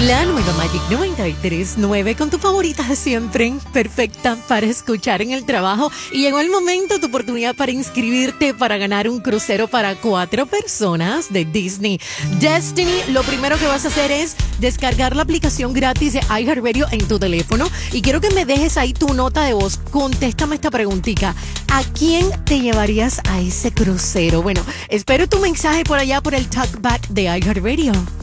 La nueva Magic 93.9 con tu favorita siempre, perfecta para escuchar en el trabajo. Y llegó el momento, tu oportunidad para inscribirte para ganar un crucero para 4 personas de Disney Destiny. Lo primero que vas a hacer es descargar la aplicación gratis de iHeartRadio en tu teléfono. Y quiero que me dejes ahí tu nota de voz. Contéstame esta preguntita. ¿A quién te llevarías a ese crucero? Bueno, espero tu mensaje por allá por el talkback de iHeartRadio.